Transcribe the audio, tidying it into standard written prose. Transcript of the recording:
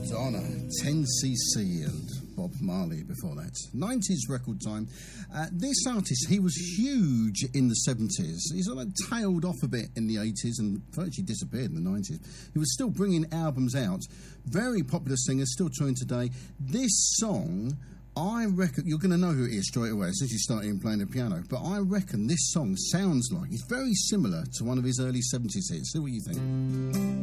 Madonna, 10cc, and Bob Marley before that. 90s record time. This artist, he was huge in the 70s. He sort of tailed off a bit in the 80s and virtually disappeared in the 90s. He was still bringing albums out. Very popular singer, still touring today. This song, I reckon, you're going to know who it is straight away as soon as you start even playing the piano, but I reckon this song sounds like, it's very similar to one of his early 70s hits. See what you think.